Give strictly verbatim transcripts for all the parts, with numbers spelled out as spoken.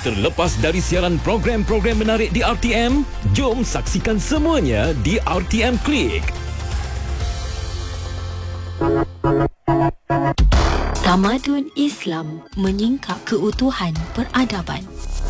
Terlepas dari siaran program-program menarik di R T M, jom saksikan semuanya di R T M Klik. Tamadun Islam menyingkap keutuhan peradaban.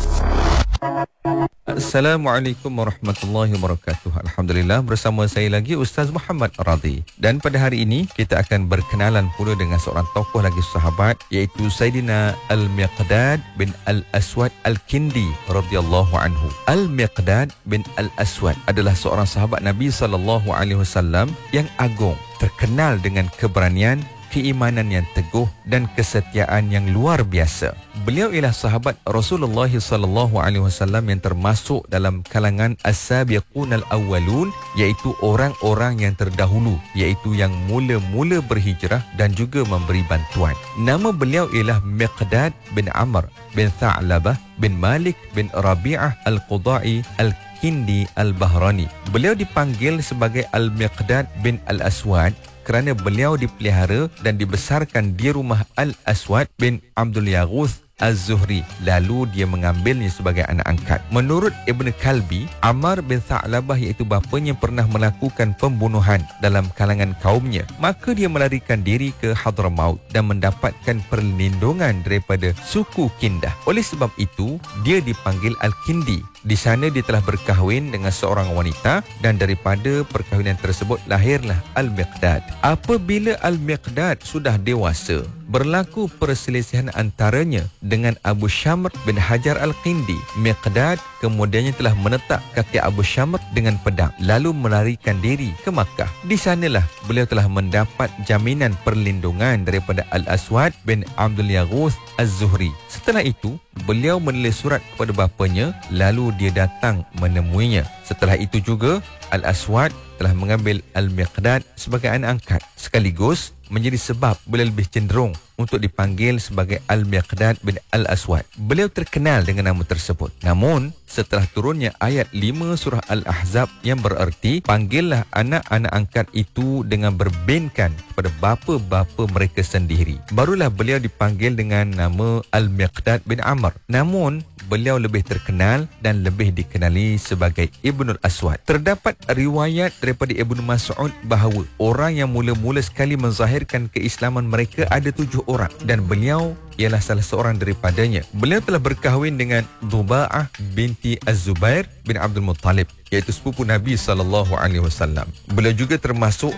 Assalamualaikum warahmatullahi wabarakatuh. Alhamdulillah, bersama saya lagi Ustaz Muhammad Radhi. Dan pada hari ini kita akan berkenalan pula dengan seorang tokoh lagi sahabat, iaitu Sayyidina Al-Miqdad bin Al-Aswad Al-Kindi radhiyallahu anhu. Al-Miqdad bin Al-Aswad adalah seorang sahabat Nabi sallallahu alaihi wasallam yang agung, terkenal dengan keberanian, keimanan yang teguh dan kesetiaan yang luar biasa. Beliau ialah sahabat Rasulullah sallallahu alaihi wasallam yang termasuk dalam kalangan as-sabiqun al-awwalun, iaitu orang-orang yang terdahulu, iaitu yang mula-mula berhijrah dan juga memberi bantuan. Nama beliau ialah Miqdad bin Amr bin Tha'labah bin Malik bin Rabi'ah al-Qudai al-Kindi al-Bahrani. Beliau dipanggil sebagai Al-Miqdad bin Al-Aswad kerana beliau dipelihara dan dibesarkan di rumah Al-Aswad bin Abdul Yaghuth Az-Zuhri, lalu dia mengambilnya sebagai anak angkat. Menurut Ibn Kalbi, Ammar bin Tha'labah, iaitu bapanya, pernah melakukan pembunuhan dalam kalangan kaumnya. Maka dia melarikan diri ke Hadramaut dan mendapatkan perlindungan daripada suku Kindah. Oleh sebab itu, dia dipanggil Al-Kindi. Di sana dia telah berkahwin dengan seorang wanita dan daripada perkahwinan tersebut lahirlah Al-Miqdad. Apabila Al-Miqdad sudah dewasa, berlaku perselisihan antaranya dengan Abu Syamr bin Hajar Al-Kindi. Miqdad kemudiannya telah menetak kaki Abu Syamr dengan pedang, lalu melarikan diri ke Makkah. Di sanalah beliau telah mendapat jaminan perlindungan daripada Al-Aswad bin Abdul Yaghuth Az-Zuhri. Setelah itu, beliau menulis surat kepada bapanya, lalu dia datang menemuinya. Setelah itu juga, Al-Aswad telah mengambil Al-Miqdad sebagai anak angkat, sekaligus menjadi sebab beliau lebih cenderung untuk dipanggil sebagai Al-Miqdad bin Al-Aswad. Beliau terkenal dengan nama tersebut. Namun, setelah turunnya ayat lima surah Al-Ahzab yang bererti, panggillah anak-anak angkat itu dengan berbinkan kepada bapa-bapa mereka sendiri, barulah beliau dipanggil dengan nama Al-Miqdad bin Amr. Namun, beliau lebih terkenal dan lebih dikenali sebagai Ibnul Aswad. Terdapat riwayat daripada Ibnu Mas'ud bahawa orang yang mula-mula sekali menzahirkan keislaman mereka ada tujuh orang, dan beliau ialah salah seorang daripadanya. Beliau telah berkahwin dengan Dhuba'ah binti Az-Zubair bin Abdul Muttalib, iaitu sepupu Nabi sallallahu alaihi wasallam. Beliau juga termasuk